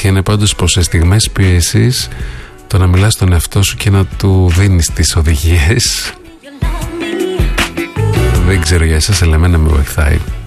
αλήθεια είναι πάντως πως σε στιγμές πίεσης το να μιλάς στον εαυτό σου και να του δίνεις τις οδηγίες, δεν ξέρω για εσάς, αλλά εμένα με βοηθάει.